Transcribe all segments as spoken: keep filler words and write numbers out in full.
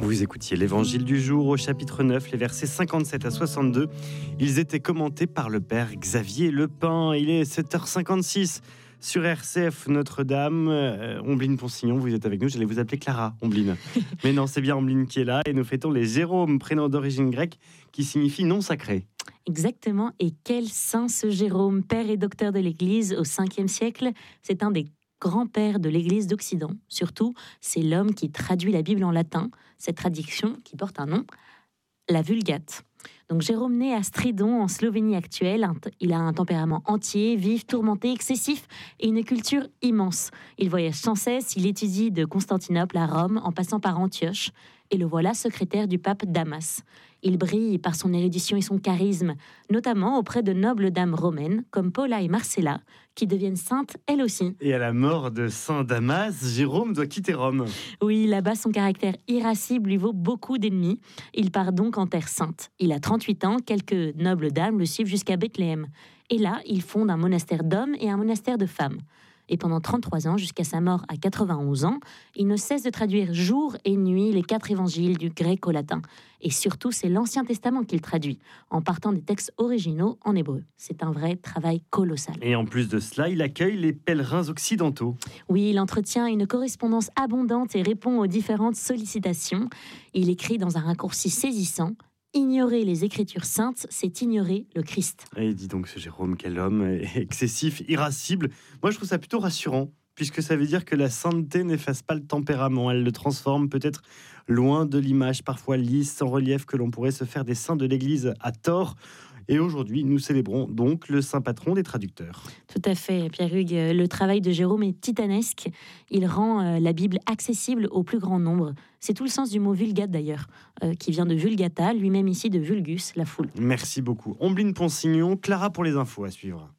Vous écoutiez l'Évangile du jour au chapitre neuf, les versets cinquante-sept à soixante-deux. Ils étaient commentés par le père Xavier Lepin. Il est sept heures cinquante-six sur R C F Notre-Dame. Euh, Ombline Ponsignon, vous êtes avec nous. J'allais vous appeler Clara, Ombline. Mais non, c'est bien Ombline qui est là. Et nous fêtons les Jérômes, prénom d'origine grecque qui signifie non sacré. Exactement. Et quel saint ce Jérôme, père et docteur de l'Église au cinquième siècle. C'est un des grand-père de l'Église d'Occident. Surtout, c'est l'homme qui traduit la Bible en latin, cette traduction qui porte un nom, la Vulgate. Donc Jérôme naît à Stridon, en Slovénie actuelle. Il a un tempérament entier, vif, tourmenté, excessif et une culture immense. Il voyage sans cesse, il étudie de Constantinople à Rome, en passant par Antioche. Et le voilà secrétaire du pape Damas. Il brille par son érudition et son charisme, notamment auprès de nobles dames romaines, comme Paula et Marcella, qui deviennent saintes elles aussi. Et à la mort de saint Damas, Jérôme doit quitter Rome. Oui, là-bas, son caractère irascible lui vaut beaucoup d'ennemis. Il part donc en terre sainte. Il a trente-huit ans, quelques nobles dames le suivent jusqu'à Bethléem. Et là, il fonde un monastère d'hommes et un monastère de femmes. Et pendant trente-trois ans, jusqu'à sa mort à quatre-vingt-onze ans, il ne cesse de traduire jour et nuit les quatre évangiles du grec au latin. Et surtout, c'est l'Ancien Testament qu'il traduit, en partant des textes originaux en hébreu. C'est un vrai travail colossal. Et en plus de cela, il accueille les pèlerins occidentaux. Oui, il entretient une correspondance abondante et répond aux différentes sollicitations. Il écrit dans un raccourci saisissant: ignorer les Écritures saintes, c'est ignorer le Christ. Et dis donc, ce Jérôme, quel homme excessif, irascible. Moi, je trouve ça plutôt rassurant, puisque ça veut dire que la sainteté n'efface pas le tempérament. Elle le transforme peut-être loin de l'image parfois lisse, sans relief, que l'on pourrait se faire des saints de l'Église à tort. Et aujourd'hui, nous célébrons donc le saint patron des traducteurs. Tout à fait, Pierre-Hugues. Le travail de Jérôme est titanesque. Il rend la Bible accessible au plus grand nombre. C'est tout le sens du mot vulgate d'ailleurs, euh, qui vient de vulgata, lui-même ici de vulgus, la foule. Merci beaucoup. Ombline Ponsignon, Clara pour les infos à suivre.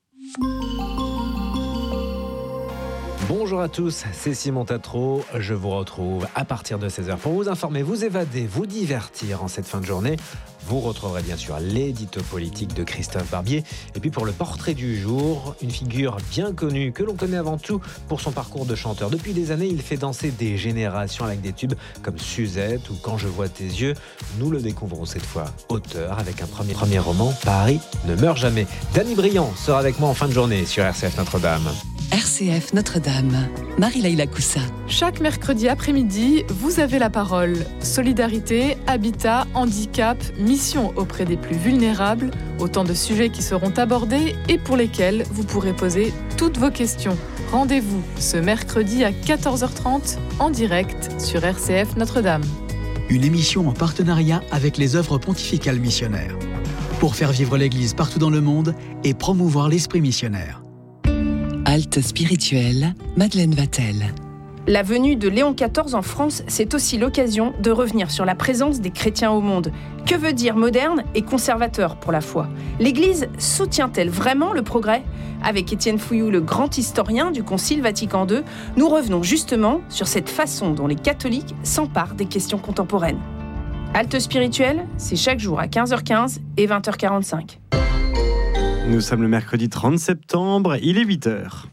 Bonjour à tous, c'est Simon Tatro. Je vous retrouve à partir de seize heures pour vous informer, vous évader, vous divertir en cette fin de journée. Vous retrouverez bien sûr l'édito politique de Christophe Barbier. Et puis pour le portrait du jour, une figure bien connue que l'on connaît avant tout pour son parcours de chanteur. Depuis des années, il fait danser des générations avec des tubes comme Suzette ou Quand je vois tes yeux. Nous le découvrons cette fois auteur avec un premier, premier roman, Paris ne meurt jamais. Danny Briand sera avec moi en fin de journée sur R C F Notre-Dame. R C F Notre-Dame, Marie-Laïla Coussa. Chaque mercredi après-midi, vous avez la parole. Solidarité, habitat, handicap, mission auprès des plus vulnérables, autant de sujets qui seront abordés et pour lesquels vous pourrez poser toutes vos questions. Rendez-vous ce mercredi à quatorze heures trente en direct sur R C F Notre-Dame. Une émission en partenariat avec les œuvres pontificales missionnaires, pour faire vivre l'Église partout dans le monde et promouvoir l'esprit missionnaire. Halte spirituelle, Madeleine Vatel. La venue de Léon quatorze en France, c'est aussi l'occasion de revenir sur la présence des chrétiens au monde. Que veut dire moderne et conservateur pour la foi ? L'Église soutient-elle vraiment le progrès ? Avec Étienne Fouillou, le grand historien du Concile Vatican deux, nous revenons justement sur cette façon dont les catholiques s'emparent des questions contemporaines. Halte spirituelle, c'est chaque jour à quinze heures quinze et vingt heures quarante-cinq. Nous sommes le mercredi trente septembre, il est huit heures.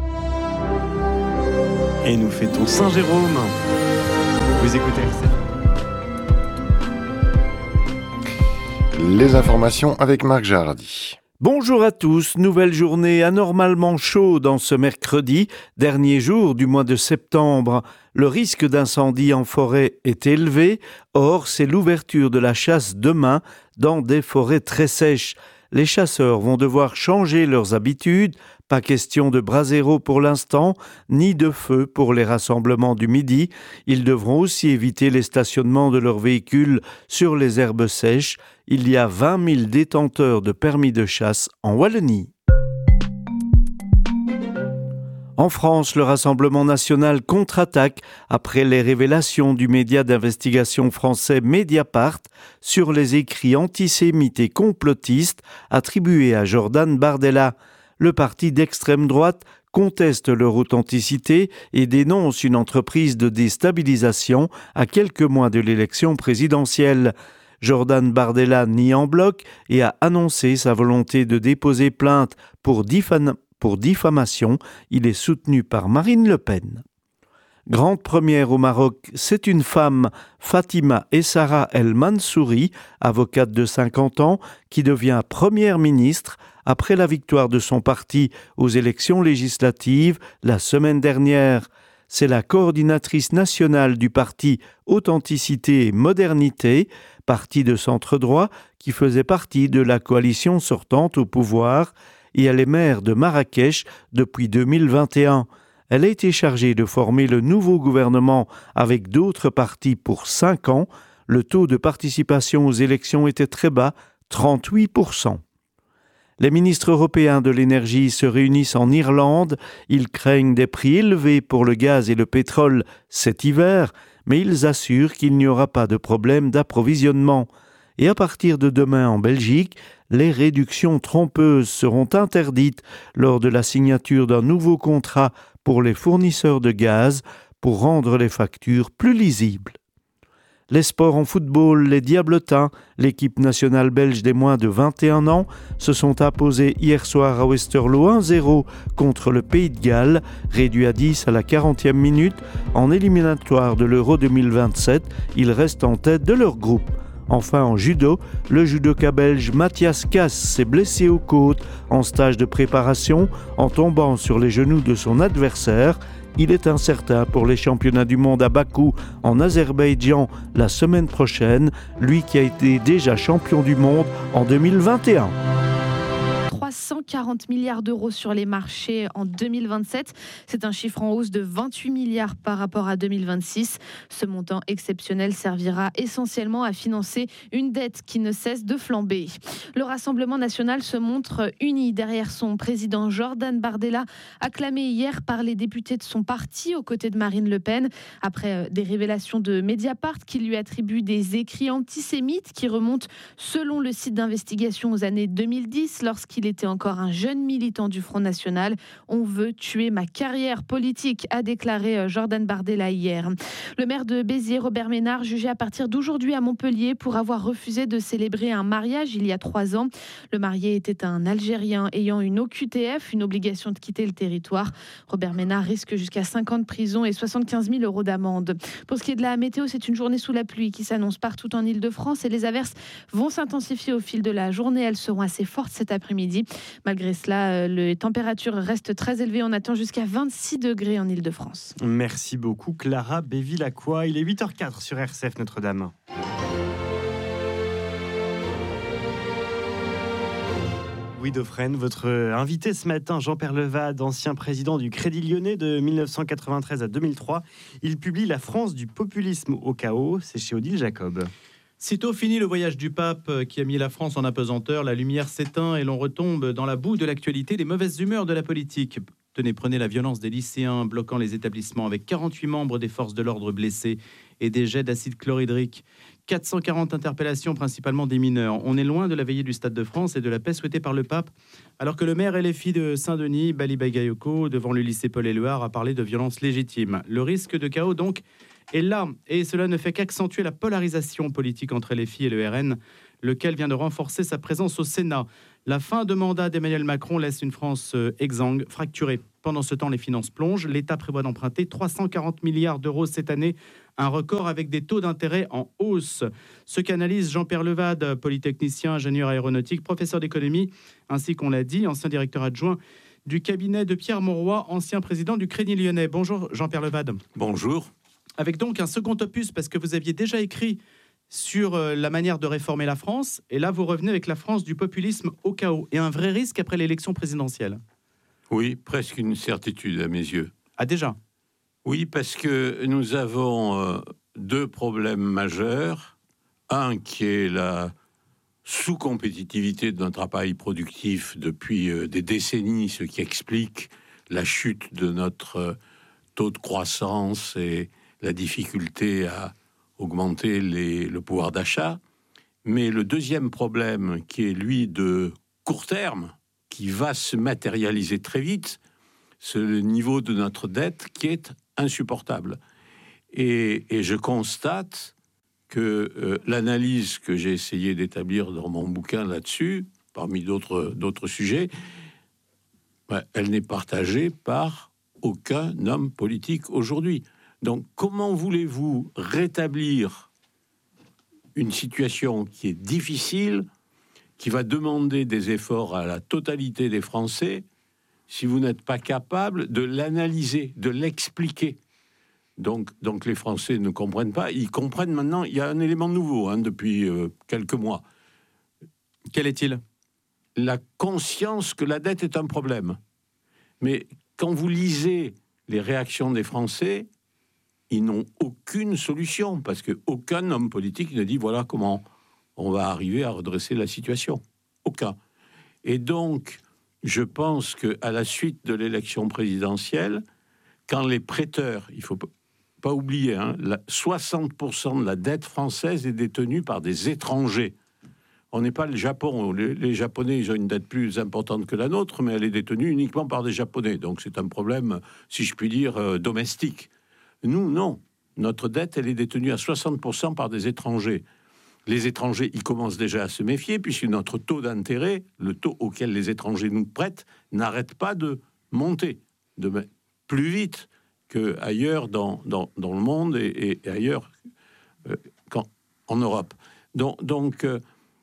Et nous fêtons Saint Jérôme. Vous écoutez R C F. Les informations avec Marc Jardy. Bonjour à tous, nouvelle journée anormalement chaude en ce mercredi, dernier jour du mois de septembre. Le risque d'incendie en forêt est élevé, or c'est l'ouverture de la chasse demain dans des forêts très sèches. Les chasseurs vont devoir changer leurs habitudes, pas question de brasero pour l'instant, ni de feu pour les rassemblements du midi. Ils devront aussi éviter les stationnements de leurs véhicules sur les herbes sèches. Il y a vingt mille détenteurs de permis de chasse en Wallonie. En France, le Rassemblement national contre-attaque après les révélations du média d'investigation français Mediapart sur les écrits antisémites et complotistes attribués à Jordan Bardella. Le parti d'extrême droite conteste leur authenticité et dénonce une entreprise de déstabilisation à quelques mois de l'élection présidentielle. Jordan Bardella nie en bloc et a annoncé sa volonté de déposer plainte pour diffamation. Pour diffamation, il est soutenu par Marine Le Pen. Grande première au Maroc, c'est une femme, Fatima Essara El Mansouri, avocate de cinquante ans, qui devient première ministre après la victoire de son parti aux élections législatives la semaine dernière. C'est la coordinatrice nationale du parti Authenticité et Modernité, parti de centre-droit qui faisait partie de la coalition sortante au pouvoir, et elle est maire de Marrakech depuis deux mille vingt et un. Elle a été chargée de former le nouveau gouvernement avec d'autres partis pour cinq ans. Le taux de participation aux élections était très bas, trente-huit pour cent. Les ministres européens de l'énergie se réunissent en Irlande. Ils craignent des prix élevés pour le gaz et le pétrole cet hiver, mais ils assurent qu'il n'y aura pas de problème d'approvisionnement. Et à partir de demain en Belgique, les réductions trompeuses seront interdites lors de la signature d'un nouveau contrat pour les fournisseurs de gaz pour rendre les factures plus lisibles. Les sports en football, les Diabletins, l'équipe nationale belge des moins de vingt et un ans, se sont imposés hier soir à Westerlo un zéro contre le Pays de Galles, réduit à dix à la quarantième minute. En éliminatoire de l'Euro deux mille vingt-sept, ils restent en tête de leur groupe. Enfin, en judo, le judoka belge Mathias Kass s'est blessé aux côtes en stage de préparation en tombant sur les genoux de son adversaire. Il est incertain pour les championnats du monde à Bakou en Azerbaïdjan la semaine prochaine, lui qui a été déjà champion du monde en deux mille vingt et un. trois cent quarante milliards d'euros sur les marchés en deux mille vingt-sept. C'est un chiffre en hausse de vingt-huit milliards par rapport à deux mille vingt-six. Ce montant exceptionnel servira essentiellement à financer une dette qui ne cesse de flamber. Le Rassemblement national se montre uni derrière son président Jordan Bardella, acclamé hier par les députés de son parti aux côtés de Marine Le Pen. Après des révélations de Mediapart qui lui attribuent des écrits antisémites qui remontent, selon le site d'investigation, aux années deux mille dix, lorsqu'il était encore un jeune militant du Front National. On veut tuer ma carrière politique, a déclaré Jordan Bardella hier. Le maire de Béziers, Robert Ménard, jugé à partir d'aujourd'hui à Montpellier pour avoir refusé de célébrer un mariage il y a trois ans. Le marié était un Algérien ayant une O Q T F, une obligation de quitter le territoire. Robert Ménard risque jusqu'à cinq ans de prison et soixante-quinze mille euros d'amende. Pour ce qui est de la météo, c'est une journée sous la pluie qui s'annonce partout en Île-de-France et les averses vont s'intensifier au fil de la journée. Elles seront assez fortes cet après-midi. Malgré cela, les températures restent très élevées. On attend jusqu'à vingt-six degrés en Île-de-France. Merci beaucoup Clara Béville-Lacroix. Il est huit heures quatre sur R C F Notre-Dame. Louis Dauphren, votre invité ce matin, Jean-Pierre Levade, ancien président du Crédit Lyonnais de mille neuf cent quatre-vingt-treize à deux mille trois. Il publie La France du populisme au chaos. C'est chez Odile Jacob. Sitôt fini le voyage du pape qui a mis la France en apesanteur, la lumière s'éteint et l'on retombe dans la boue de l'actualité, les mauvaises humeurs de la politique. Tenez, prenez la violence des lycéens bloquant les établissements avec quarante-huit membres des forces de l'ordre blessés et des jets d'acide chlorhydrique. quatre cent quarante interpellations, principalement des mineurs. On est loin de la veillée du Stade de France et de la paix souhaitée par le pape, alors que le maire et les filles de Saint-Denis, Bali Bagayoko, devant le lycée Paul-Éluard, a parlé de violence légitime. Le risque de chaos, donc, est là, et cela ne fait qu'accentuer la polarisation politique entre les filles et le R N, lequel vient de renforcer sa présence au Sénat. La fin de mandat d'Emmanuel Macron laisse une France exsangue, fracturée. Pendant ce temps, les finances plongent. L'État prévoit d'emprunter trois cent quarante milliards d'euros cette année, un record avec des taux d'intérêt en hausse. Ce qu'analyse Jean-Pierre Levade, polytechnicien, ingénieur aéronautique, professeur d'économie, ainsi qu'on l'a dit, ancien directeur adjoint du cabinet de Pierre Mauroy, ancien président du Crédit Lyonnais. Bonjour Jean-Pierre Levade. Bonjour. Avec donc un second opus, parce que vous aviez déjà écrit sur la manière de réformer la France, et là vous revenez avec la France du populisme au chaos, et un vrai risque après l'élection présidentielle. Oui, presque une certitude à mes yeux. Ah déjà ? Oui, parce que nous avons euh, deux problèmes majeurs. Un qui est la sous-compétitivité de notre appareil productif depuis euh, des décennies, ce qui explique la chute de notre euh, taux de croissance et la difficulté à augmenter les, le pouvoir d'achat. Mais le deuxième problème, qui est lui de court terme, qui va se matérialiser très vite, c'est le niveau de notre dette qui est insupportable. Et, et je constate que euh, l'analyse que j'ai essayé d'établir dans mon bouquin là-dessus, parmi d'autres, d'autres sujets, ben, elle n'est partagée par aucun homme politique aujourd'hui. Donc, comment voulez-vous rétablir une situation qui est difficile, qui va demander des efforts à la totalité des Français, si vous n'êtes pas capable de l'analyser, de l'expliquer? Donc, donc les Français ne comprennent pas. Ils comprennent maintenant. Il y a un élément nouveau hein, depuis euh, quelques mois. Quel est-il? La conscience que la dette est un problème. Mais quand vous lisez les réactions des Français, ils n'ont aucune solution, parce qu'aucun homme politique ne dit voilà comment on va arriver à redresser la situation. Aucun. Et donc, je pense qu'à la suite de l'élection présidentielle, quand les prêteurs, il ne faut pas oublier, hein, la, soixante pour cent de la dette française est détenue par des étrangers. On n'est pas le Japon. Les, les Japonais, ils ont une dette plus importante que la nôtre, mais elle est détenue uniquement par des Japonais. Donc c'est un problème, si je puis dire, euh, domestique. Nous, non. Notre dette, elle est détenue à soixante pour cent par des étrangers. Les étrangers, ils commencent déjà à se méfier, puisque notre taux d'intérêt, le taux auquel les étrangers nous prêtent, n'arrête pas de monter, de plus vite qu'ailleurs dans, dans, dans le monde et, et, et ailleurs euh, qu'en, en Europe. Donc, donc euh,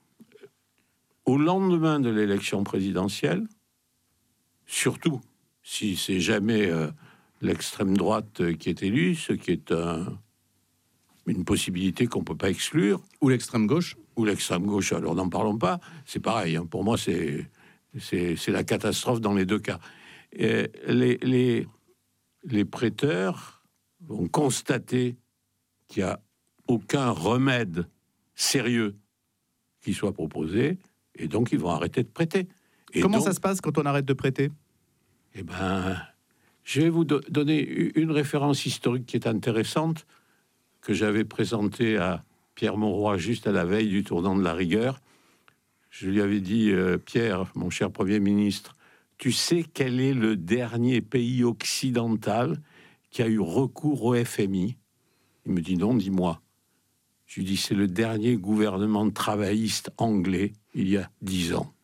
au lendemain de l'élection présidentielle, surtout si c'est jamais euh, l'extrême droite qui est élue, ce qui est un, une possibilité qu'on ne peut pas exclure. Ou l'extrême gauche. Ou l'extrême gauche, alors n'en parlons pas, c'est pareil. Hein, pour moi, c'est, c'est, c'est la catastrophe dans les deux cas. Et les, les, les prêteurs vont constater qu'il n'y a aucun remède sérieux qui soit proposé, et donc ils vont arrêter de prêter. Et comment donc, ça se passe quand on arrête de prêter? Eh bien, je vais vous do- donner une référence historique qui est intéressante, que j'avais présentée à Pierre Mauroy juste à la veille du tournant de la rigueur. Je lui avais dit, euh, Pierre, mon cher Premier ministre, tu sais quel est le dernier pays occidental qui a eu recours au F M I? Il me dit non, dis-moi. Je lui dis, c'est le dernier gouvernement travailliste anglais, il y a dix ans.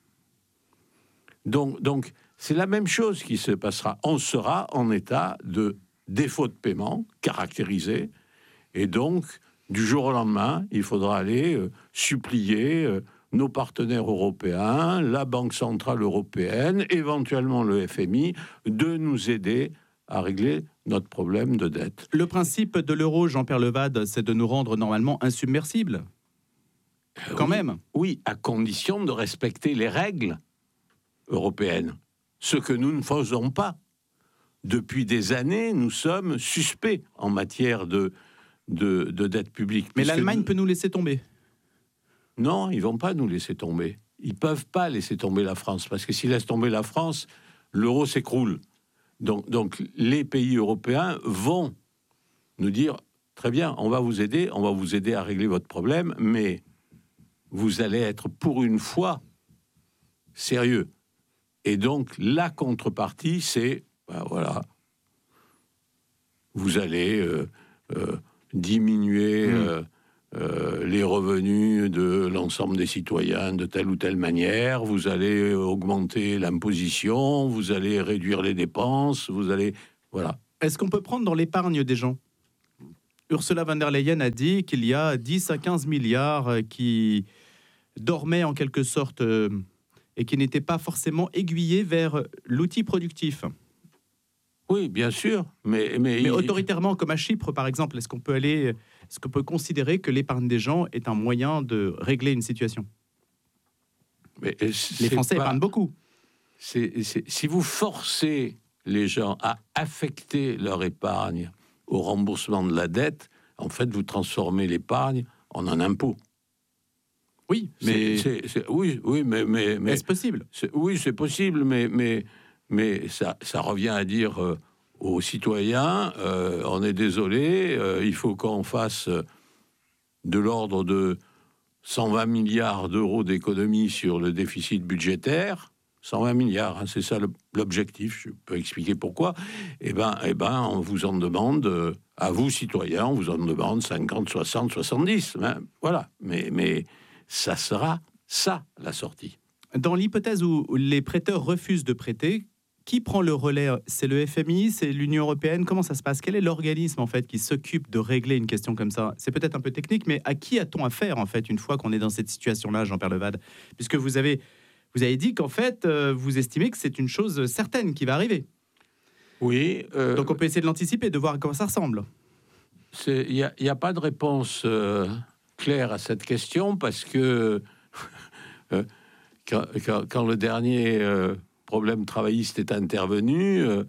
Donc, donc, c'est la même chose qui se passera. On sera en état de défaut de paiement caractérisé, et donc, du jour au lendemain, il faudra aller euh, supplier euh, nos partenaires européens, la Banque Centrale Européenne, éventuellement le F M I, de nous aider à régler notre problème de dette. Le principe de l'euro, Jean-Pierre Levade, c'est de nous rendre normalement insubmersibles. Euh, Quand oui, même. Oui, à condition de respecter les règles européennes. Ce que nous ne faisons pas. Depuis des années, nous sommes suspects en matière de, de, de dette publique. Mais l'Allemagne nous... peut nous laisser tomber. Non, ils ne vont pas nous laisser tomber. Ils ne peuvent pas laisser tomber la France, parce que s'ils laissent tomber la France, l'euro s'écroule. Donc, donc les pays européens vont nous dire, très bien, on va vous aider, on va vous aider à régler votre problème, mais vous allez être pour une fois sérieux. Et donc, la contrepartie, c'est, ben voilà, vous allez euh, euh, diminuer mmh. euh, euh, les revenus de l'ensemble des citoyens de telle ou telle manière, vous allez augmenter l'imposition, vous allez réduire les dépenses, vous allez... Voilà. Est-ce qu'on peut prendre dans l'épargne des gens? Ursula von der Leyen a dit qu'il y a dix à quinze milliards qui dormaient en quelque sorte... Euh, et qui n'étaient pas forcément aiguillés vers l'outil productif. Oui, bien sûr, mais... Mais, mais il... autoritairement, comme à Chypre, par exemple, est-ce qu'on peut aller, est-ce qu'on peut considérer que l'épargne des gens est un moyen de régler une situation? Mais les Français pas... épargnent beaucoup. C'est, c'est... Si vous forcez les gens à affecter leur épargne au remboursement de la dette, en fait, vous transformez l'épargne en un impôt. Oui, mais c'est, c'est, c'est, oui, oui, mais, mais, mais est-ce possible? C'est, oui, c'est possible, mais, mais, mais ça, ça revient à dire euh, aux citoyens, euh, on est désolé, euh, il faut qu'on fasse de l'ordre de cent vingt milliards d'euros d'économies sur le déficit budgétaire. cent vingt milliards, hein, c'est ça le, l'objectif. Je peux expliquer pourquoi. Eh ben, eh ben, on vous en demande, euh, à vous citoyens, on vous en demande cinquante, soixante, soixante-dix. Hein, voilà, mais mais ça sera ça, la sortie. Dans l'hypothèse où les prêteurs refusent de prêter, qui prend le relais? C'est le F M I, c'est l'Union européenne? Comment ça se passe? Quel est l'organisme en fait qui s'occupe de régler une question comme ça? C'est peut-être un peu technique, mais à qui a-t-on affaire en fait une fois qu'on est dans cette situation-là, Jean-Pierre Levade? Puisque vous avez, vous avez dit qu'en fait, euh, vous estimez que c'est une chose certaine qui va arriver. Oui. Euh, Donc on peut essayer de l'anticiper, de voir à quoi ça ressemble. Il n'y a, a pas de réponse euh, claire à cette question parce que euh, quand, quand, quand le dernier euh, problème travailliste est intervenu, euh,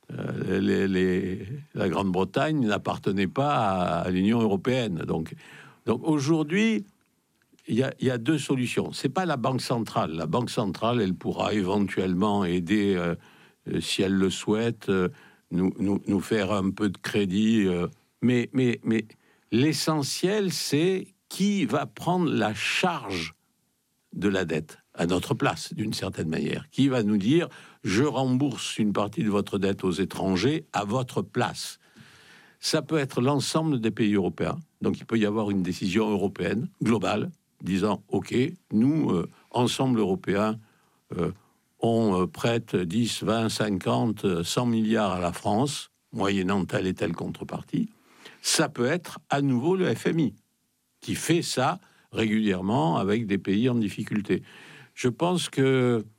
les, les, la Grande-Bretagne n'appartenait pas à, à l'Union européenne. Donc, donc aujourd'hui, il y, y a deux solutions. C'est pas la Banque centrale. La Banque centrale, elle pourra éventuellement aider, euh, euh, si elle le souhaite, euh, nous, nous, nous faire un peu de crédit. Euh, mais, mais, mais l'essentiel, c'est qui va prendre la charge de la dette à notre place, d'une certaine manière. Qui va nous dire, je rembourse une partie de votre dette aux étrangers à votre place. Ça peut être l'ensemble des pays européens. Donc il peut y avoir une décision européenne, globale, disant, OK, nous, euh, ensemble européen, euh, on euh, prête dix, vingt, cinquante, cent milliards à la France, moyennant telle et telle contrepartie. Ça peut être à nouveau le F M I, qui fait ça régulièrement avec des pays en difficulté. Je pense que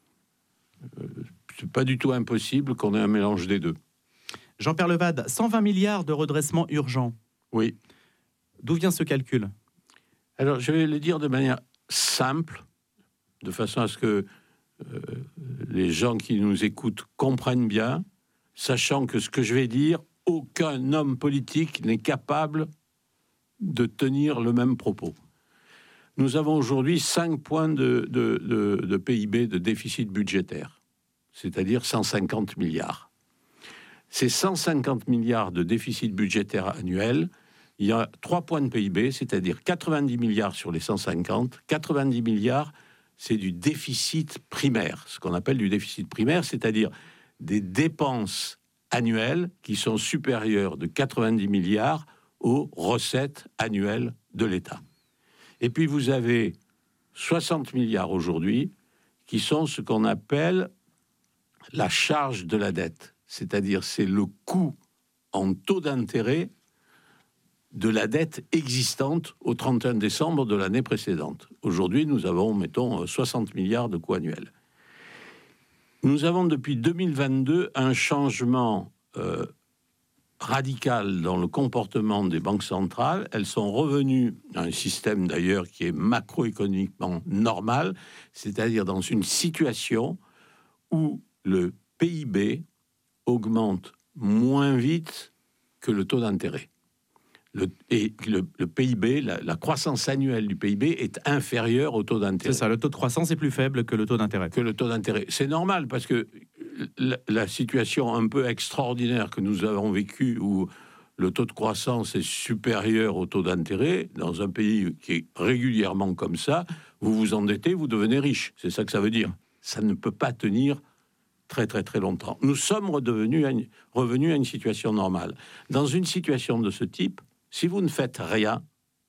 euh, c'est pas du tout impossible qu'on ait un mélange des deux. Jean-Pierre Levade, cent vingt milliards de redressement urgent. Oui. D'où vient ce calcul? Alors, je vais le dire de manière simple, de façon à ce que euh, les gens qui nous écoutent comprennent bien, sachant que ce que je vais dire, aucun homme politique n'est capable de tenir le même propos. Nous avons aujourd'hui cinq points de, de, de, de P I B de déficit budgétaire, c'est-à-dire cent cinquante milliards. Ces cent cinquante milliards de déficit budgétaire annuel, il y a trois points de P I B, c'est-à-dire quatre-vingt-dix milliards sur les cent cinquante. quatre-vingt-dix milliards, c'est du déficit primaire, ce qu'on appelle du déficit primaire, c'est-à-dire des dépenses annuelles qui sont supérieures de quatre-vingt-dix milliards aux recettes annuelles de l'État. Et puis vous avez soixante milliards aujourd'hui qui sont ce qu'on appelle la charge de la dette, c'est-à-dire c'est le coût en taux d'intérêt de la dette existante au trente et un décembre de l'année précédente. Aujourd'hui, nous avons, mettons, soixante milliards de coûts annuels. Nous avons depuis deux mille vingt-deux un changement euh, radical dans le comportement des banques centrales. Elles sont revenues à un système d'ailleurs qui est macroéconomiquement normal, c'est-à-dire dans une situation où le P I B augmente moins vite que le taux d'intérêt. Le, et le, le P I B, la, la croissance annuelle du P I B est inférieure au taux d'intérêt. C'est ça, le taux de croissance est plus faible que le taux d'intérêt. Que le taux d'intérêt. C'est normal parce que la, la situation un peu extraordinaire que nous avons vécue où le taux de croissance est supérieur au taux d'intérêt, dans un pays qui est régulièrement comme ça, vous vous endettez, vous devenez riche. C'est ça que ça veut dire. Ça ne peut pas tenir très très très longtemps. Nous sommes redevenus à une, revenus à une situation normale. Dans une situation de ce type, si vous ne faites rien,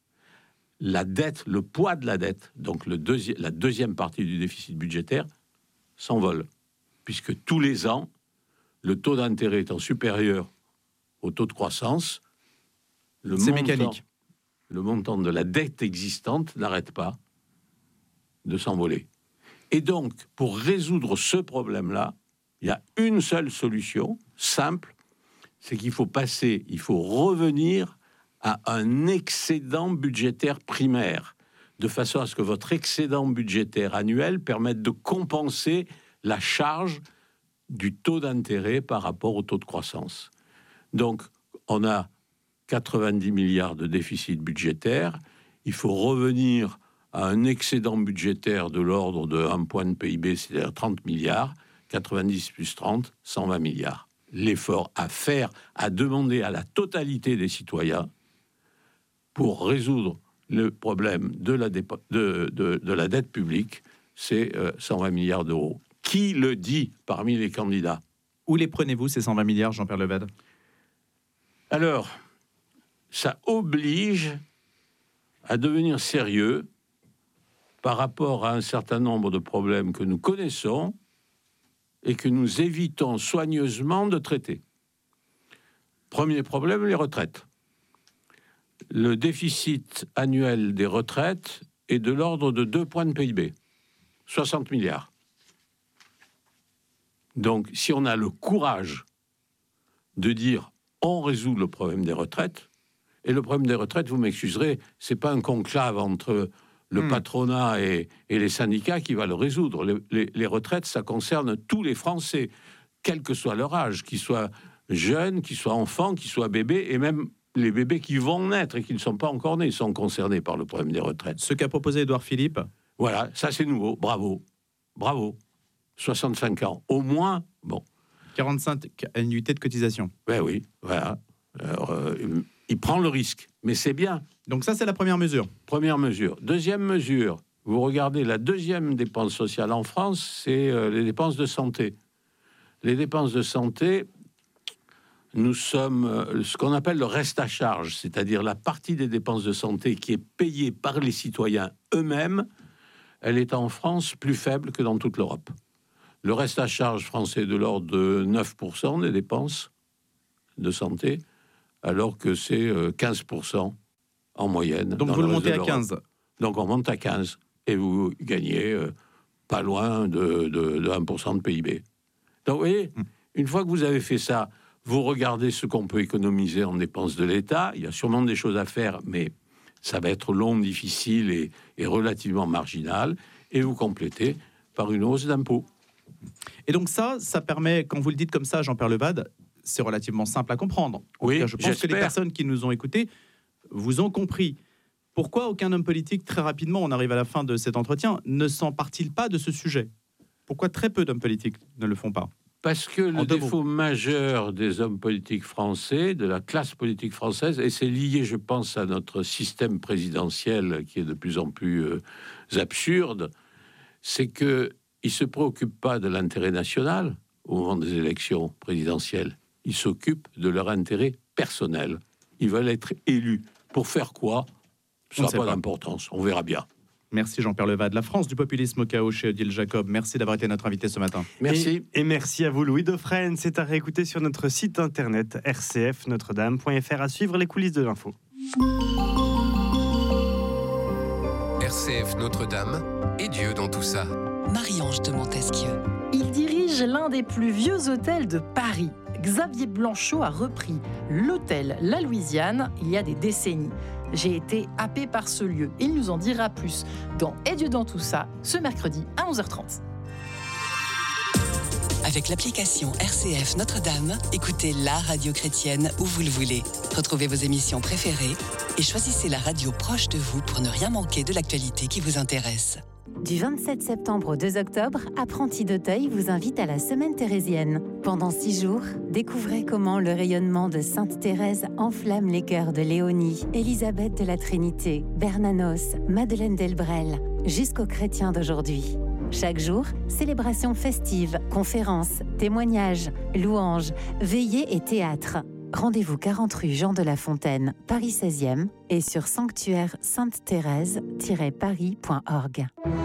la dette, le poids de la dette, donc le deuxi- la deuxième partie du déficit budgétaire, s'envole. Puisque tous les ans, le taux d'intérêt étant supérieur au taux de croissance, le C'est montant, mécanique. le montant de la dette existante n'arrête pas de s'envoler. Et donc, pour résoudre ce problème-là, il y a une seule solution, simple, c'est qu'il faut passer, il faut revenir à un excédent budgétaire primaire, de façon à ce que votre excédent budgétaire annuel permette de compenser la charge du taux d'intérêt par rapport au taux de croissance. Donc, on a quatre-vingt-dix milliards de déficit budgétaire, il faut revenir à un excédent budgétaire de l'ordre de un point de P I B, c'est-à-dire trente milliards, quatre-vingt-dix plus trente, cent vingt milliards. L'effort à faire, à demander à la totalité des citoyens pour résoudre le problème de la, dépo- de, de, de la dette publique, c'est euh, cent vingt milliards d'euros. Qui le dit parmi les candidats? Où les prenez-vous, ces cent vingt milliards, Jean-Pierre Levade? Alors, ça oblige à devenir sérieux par rapport à un certain nombre de problèmes que nous connaissons et que nous évitons soigneusement de traiter. Premier problème, les retraites. Le déficit annuel des retraites est de l'ordre de deux points de P I B, soixante milliards. Donc, si on a le courage de dire on résout le problème des retraites, et le problème des retraites, vous m'excuserez, c'est pas un conclave entre le mmh. patronat et, et les syndicats qui va le résoudre. Les, les, les retraites, ça concerne tous les Français, quel que soit leur âge, qu'ils soient jeunes, qu'ils soient enfants, qu'ils soient bébés, et même les bébés qui vont naître et qui ne sont pas encore nés sont concernés par le problème des retraites. Ce qu'a proposé Édouard Philippe. Voilà, ça c'est nouveau, bravo, bravo. soixante-cinq ans, au moins, bon. quarante-cinq annuités de cotisation. Ben oui, voilà. Alors, euh, il prend le risque, mais c'est bien. Donc ça, c'est la première mesure. Première mesure. Deuxième mesure, vous regardez la deuxième dépense sociale en France, c'est euh, les dépenses de santé. Les dépenses de santé, nous sommes euh, ce qu'on appelle le reste à charge, c'est-à-dire la partie des dépenses de santé qui est payée par les citoyens eux-mêmes, elle est en France plus faible que dans toute l'Europe. Le reste à charge français est de l'ordre de neuf pour cent des dépenses de santé, alors que c'est quinze pour cent en moyenne. Donc vous le montez à quinze. Donc on monte à quinze et vous gagnez euh, pas loin de, de, de un pour cent de P I B. Donc vous voyez, mmh. une fois que vous avez fait ça, vous regardez ce qu'on peut économiser en dépenses de l'État. Il y a sûrement des choses à faire, mais ça va être long, difficile et, et relativement marginal. Et vous complétez par une hausse d'impôts. Et donc ça, ça permet, quand vous le dites comme ça, Jean-Pierre Levade, c'est relativement simple à comprendre. En oui, tout cas, je pense j'espère. que les personnes qui nous ont écoutés vous ont compris. Pourquoi aucun homme politique, très rapidement, on arrive à la fin de cet entretien, ne s'empare-t-il pas de ce sujet? Pourquoi très peu d'hommes politiques ne le font pas? Parce que le défaut majeur des hommes politiques français, de la classe politique française, et c'est lié, je pense, à notre système présidentiel qui est de plus en plus euh, absurde, c'est que ils ne se préoccupent pas de l'intérêt national au moment des élections présidentielles. Ils s'occupent de leur intérêt personnel. Ils veulent être élus. Pour faire quoi? Ça n'a pas, pas d'importance. On verra bien. Merci Jean-Pierre Levade. La France du populisme au chaos chez Odile Jacob. Merci d'avoir été notre invité ce matin. Merci. Et, et merci à vous Louis Dauphren. C'est à réécouter sur notre site internet r c f notre dame point f r. À suivre les coulisses de l'info. R C F Notre-Dame et Dieu dans tout ça. Marie-Ange de Montesquieu. Il dirige l'un des plus vieux hôtels de Paris. Xavier Blanchot a repris l'hôtel La Louisiane il y a des décennies. J'ai été happé par ce lieu. Il nous en dira plus dans Et Dieu dans tout ça, ce mercredi à onze heures trente. Avec l'application R C F Notre-Dame, écoutez la radio chrétienne où vous le voulez. Retrouvez vos émissions préférées et choisissez la radio proche de vous pour ne rien manquer de l'actualité qui vous intéresse. Du vingt-sept septembre au deux octobre, Apprentis d'Auteuil vous invite à la Semaine thérésienne. Pendant six jours, découvrez comment le rayonnement de Sainte Thérèse enflamme les cœurs de Léonie, Élisabeth de la Trinité, Bernanos, Madeleine Delbrel, jusqu'aux chrétiens d'aujourd'hui. Chaque jour, célébrations festives, conférences, témoignages, louanges, veillées et théâtre. Rendez-vous quarante rue Jean de La Fontaine, Paris seizième et sur sanctuaire sainte thérèse tiret paris point org.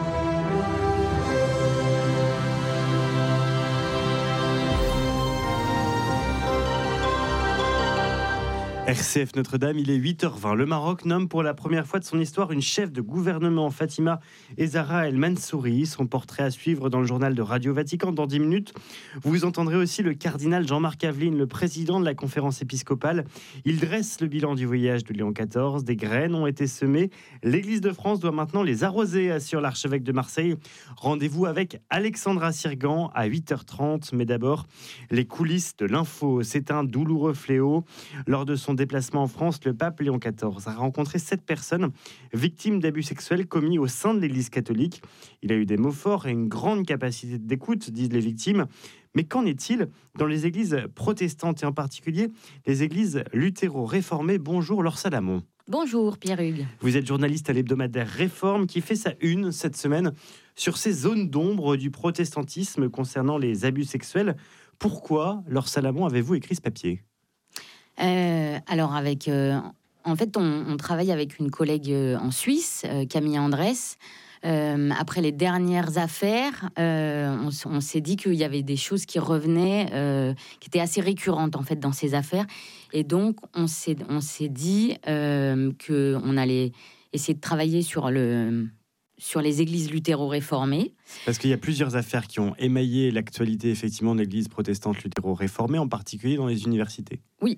R C F Notre-Dame, il est huit heures vingt. Le Maroc nomme pour la première fois de son histoire une chef de gouvernement, Fatima Ezara El Mansouri. Son portrait à suivre dans le journal de Radio Vatican dans dix minutes. Vous entendrez aussi le cardinal Jean-Marc Aveline, le président de la conférence épiscopale. Il dresse le bilan du voyage de Léon quatorze. Des graines ont été semées. L'Église de France doit maintenant les arroser, assure l'archevêque de Marseille. Rendez-vous avec Alexandra Sirgan à huit heures trente. Mais d'abord, les coulisses de l'info. C'est un douloureux fléau. Lors de son déplacement en France, le pape Léon quatorze a rencontré sept personnes victimes d'abus sexuels commis au sein de l'Église catholique. Il a eu des mots forts et une grande capacité d'écoute, disent les victimes. Mais qu'en est-il dans les églises protestantes et en particulier les églises luthéro-réformées? Bonjour Laure Salamon. Bonjour Pierre-Hugues. Vous êtes journaliste à l'hebdomadaire Réforme qui fait sa une cette semaine sur ces zones d'ombre du protestantisme concernant les abus sexuels. Pourquoi, Laure Salamon, avez-vous écrit ce papier ? Euh, alors, avec, euh, en fait, on, on travaille avec une collègue euh, en Suisse, euh, Camille Andrès, Euh, après les dernières affaires, euh, on, on s'est dit qu'il y avait des choses qui revenaient, euh, qui étaient assez récurrentes en fait dans ces affaires, et donc on s'est on s'est dit euh, que on allait essayer de travailler sur le sur les églises luthéro-réformées. Parce qu'il y a plusieurs affaires qui ont émaillé l'actualité effectivement de l'Église protestante luthéro-réformée, en particulier dans les universités. Oui.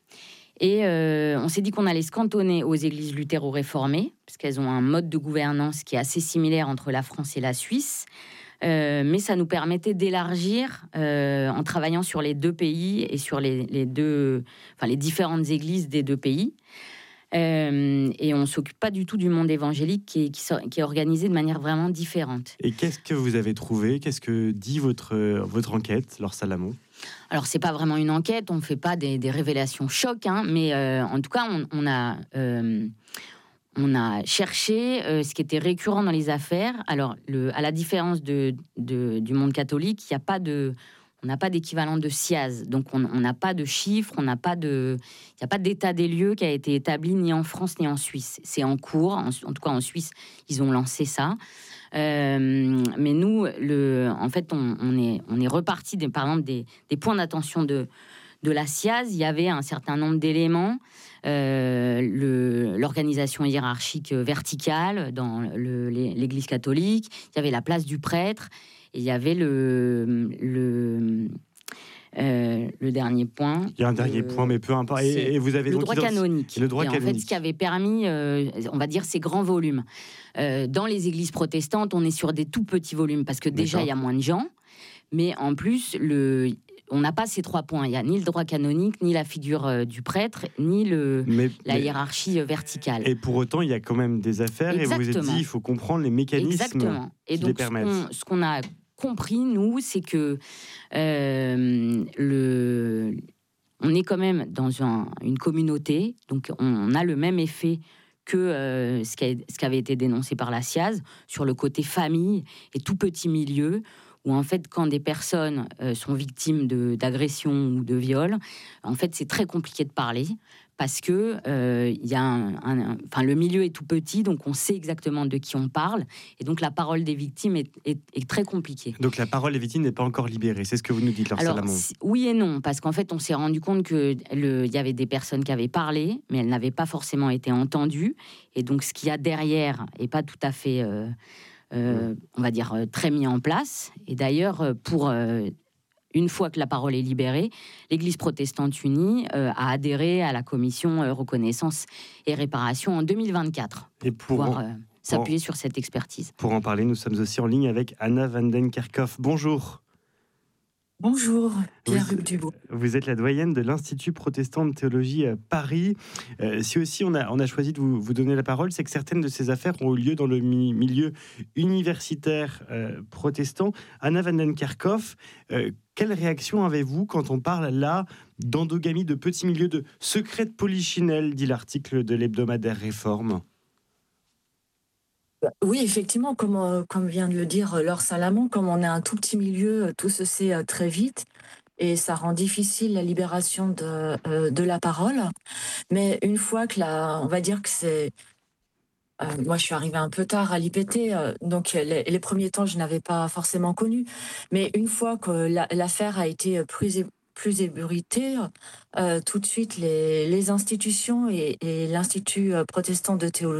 Et euh, on s'est dit qu'on allait se cantonner aux églises luthéro-réformées, parce qu'elles ont un mode de gouvernance qui est assez similaire entre la France et la Suisse. Euh, mais ça nous permettait d'élargir euh, en travaillant sur les deux pays et sur les, les, deux, enfin, les différentes églises des deux pays. Euh, et on ne s'occupe pas du tout du monde évangélique qui est, qui, qui est organisé de manière vraiment différente. Et qu'est-ce que vous avez trouvé ? Qu'est-ce que dit votre, votre enquête, Laure Salamon ? Alors, c'est pas vraiment une enquête, on ne fait pas des, des révélations chocs, hein, mais euh, en tout cas, on, on, a, euh, on a cherché euh, ce qui était récurrent dans les affaires. Alors, le, à la différence de, de, du monde catholique, il n'y a pas de... On n'a pas d'équivalent de S I A Z, donc on n'a pas de chiffres, on n'a pas de, il n'y a pas d'état des lieux qui a été établi ni en France ni en Suisse. C'est en cours, en, en tout cas en Suisse, ils ont lancé ça. Euh, mais nous, le, en fait, on, on est, on est reparti des, par exemple des, des points d'attention de, de la S I A Z. Il y avait un certain nombre d'éléments, euh, le, l'organisation hiérarchique verticale dans le, l'Église catholique. Il y avait la place du prêtre. Et il y avait le, le, euh, le dernier point. Il y a un dernier euh, point, mais peu importe. Et, et vous avez le donc droit canonique. Le droit et canonique. En fait, ce qui avait permis, euh, on va dire, ces grands volumes. Euh, dans les églises protestantes, on est sur des tout petits volumes parce que déjà, il y a moins de gens. Mais en plus, le... on n'a pas ces trois points. Il n'y a ni le droit canonique, ni la figure euh, du prêtre, ni le, mais, la mais... hiérarchie verticale. Et pour autant, il y a quand même des affaires. Exactement. Et vous vous êtes dit, il faut comprendre les mécanismes Exactement. Et qui donc, les permettent. Ce qu'on, ce qu'on a compris, nous, c'est que euh, le... on est quand même dans un, une communauté, donc on a le même effet que euh, ce, qui a, ce qui avait été dénoncé par la S I A Z sur le côté famille et tout petit milieu, où en fait, quand des personnes euh, sont victimes de, d'agressions ou de viols, en fait, c'est très compliqué de parler parce que euh, y a un, un, enfin, le milieu est tout petit, donc on sait exactement de qui on parle, et donc la parole des victimes est, est, est très compliquée. Donc la parole des victimes n'est pas encore libérée, c'est ce que vous nous dites, Laure Salamon. Oui et non, parce qu'en fait, on s'est rendu compte qu'il y avait des personnes qui avaient parlé, mais elles n'avaient pas forcément été entendues, et donc ce qu'il y a derrière n'est pas tout à fait... Euh, Euh, on va dire, euh, très mis en place. Et d'ailleurs, euh, pour euh, une fois que la parole est libérée, l'Église protestante unie euh, a adhéré à la commission euh, reconnaissance et réparation en deux mille vingt-quatre. Et pour pouvoir en, euh, s'appuyer pour, sur cette expertise. Pour en parler, nous sommes aussi en ligne avec Anna van den Kerkhoff. Bonjour. Bonjour, Pierre-Hugues Dubois. Vous êtes la doyenne de l'Institut protestant de théologie à Paris. Euh, si aussi on a, on a choisi de vous, vous donner la parole, c'est que certaines de ces affaires ont eu lieu dans le mi- milieu universitaire euh, protestant. Anna van den Kerkhoff, euh, quelle réaction avez-vous quand on parle là d'endogamie, de petits milieux, de secret de polichinelle, dit l'article de l'hebdomadaire Réforme ? Oui, effectivement, comme, comme vient de le dire Laure Salamon, comme on est un tout petit milieu, tout se sait très vite et ça rend difficile la libération de, euh, de la parole. Mais une fois que la, on va dire que c'est... Euh, moi, je suis arrivée un peu tard à l'I P T, euh, donc les, les premiers temps, je n'avais pas forcément connu. Mais une fois que la, l'affaire a été plus, plus ébruitée, euh, tout de suite, les, les institutions et, et l'Institut protestant de théologie